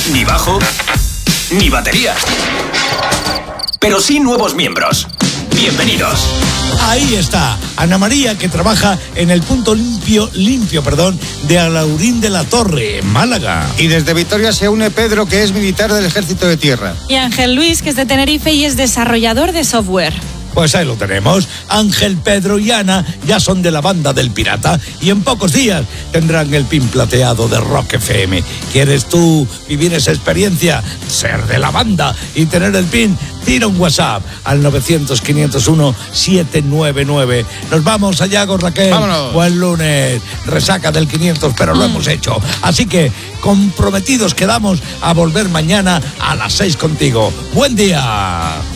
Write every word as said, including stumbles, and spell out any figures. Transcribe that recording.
ni bajo, ni batería. Pero sí nuevos miembros. Bienvenidos. Ahí está, Ana María, que trabaja en el punto limpio, limpio, perdón, de Alaurín de la Torre, en Málaga. Y desde Vitoria se une Pedro, que es militar del Ejército de Tierra. Y Ángel Luis, que es de Tenerife y es desarrollador de software. Pues ahí lo tenemos. Ángel, Pedro y Ana ya son de la banda del Pirata y en pocos días tendrán el pin plateado de Rock F M. ¿Quieres tú vivir esa experiencia? Ser de la banda y tener el pin. Tira un WhatsApp al novecientos, quinientos uno, setecientos noventa y nueve. Nos vamos allá con Raquel. Vámonos. Buen lunes. Resaca del quinientos, pero lo mm. hemos hecho. Así que comprometidos quedamos a volver mañana a las seis contigo. Buen día.